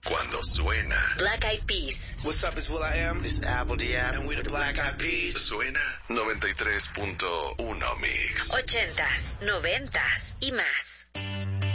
Cuando suena Black Eyed Peas. What's up, it's will.i.am. It's Apple D.App. And we're the Black Eyed Peas. suena 93.1 Mix. 80s, 90s y más.